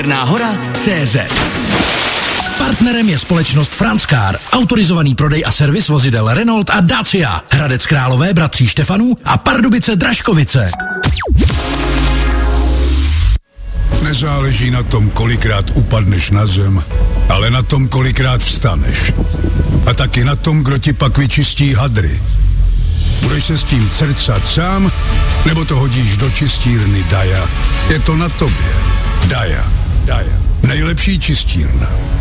Hora.cz. Partnerem je společnost Franckar, autorizovaný prodej a servis vozidel Renault a Dacia, Hradec Králové, Bratří Štefanů a Pardubice Dražkovice. Nezáleží na tom, kolikrát upadneš na zem, ale na tom, kolikrát vstaneš. A taky na tom, kdo ti pak vyčistí hadry. Budeš se s tím crcat sám, nebo to hodíš do čistírny Daja. Je to na tobě. Daja. Nejlepší čistírna.